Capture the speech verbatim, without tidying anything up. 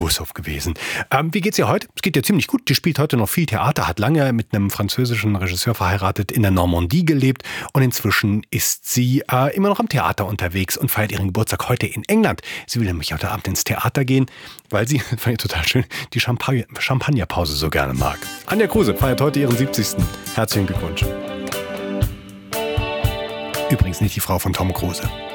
Mooshof gewesen. Ähm, wie geht's ihr heute? Es geht ihr ziemlich gut. Die spielt heute noch viel Theater, hat lange mit einem französischen Regisseur verheiratet, in der Normandie gelebt und inzwischen ist sie äh, immer noch am Theater unterwegs und feiert ihren Geburtstag heute in England. Sie will nämlich heute Abend ins Theater gehen, weil sie, fand ich total schön, die Champagner, Champagnerpause so gerne mag. Anja Kruse feiert heute ihren siebzigsten Herzlichen Glückwunsch. Übrigens nicht die Frau von Tom Kruse.